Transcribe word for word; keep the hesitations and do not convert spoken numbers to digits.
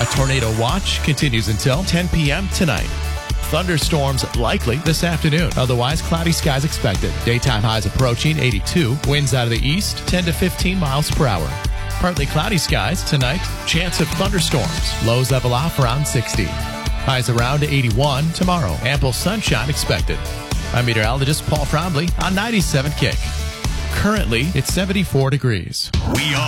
tornado watch continues until ten p.m. tonight. Thunderstorms likely this afternoon. Otherwise, cloudy skies expected. Daytime highs approaching eighty-two. Winds out of the east, ten to fifteen miles per hour. Partly cloudy skies tonight. Chance of thunderstorms. Lows level off around sixty. Highs around eighty-one tomorrow. Ample sunshine expected. I'm meteorologist Paul Frombley on ninety-seven Kick. Currently, it's seventy-four degrees. We are